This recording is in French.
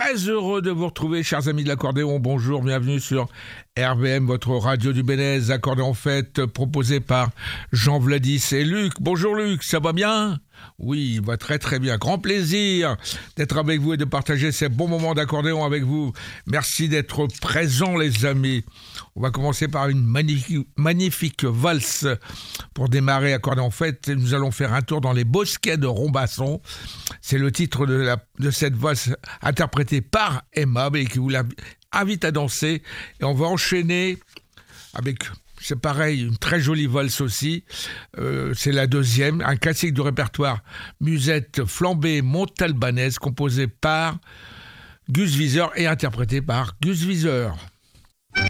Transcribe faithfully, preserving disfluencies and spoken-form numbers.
très heureux de vous retrouver, chers amis de l'accordéon. Bonjour, bienvenue sur R V M, votre radio du Bénez, accordéon fête, proposé par Jean Vladis et Luc. Bonjour Luc, ça va bien ? Oui, il va très très bien. Grand plaisir d'être avec vous et de partager ces bons moments d'accordéon avec vous. Merci d'être présents, les amis. On va commencer par une magnifique, magnifique valse pour démarrer accordéon fête. Nous allons faire un tour dans les bosquets de Rombasson. C'est le titre de, la, de cette valse interprétée par Emma et qui vous l'invite à danser. Et on va enchaîner avec... C'est pareil, une très jolie valse aussi. Euh, c'est la deuxième, un classique du répertoire Musette flambée montalbanaise composé par Gus Viseur et interprété par Gus Viseur.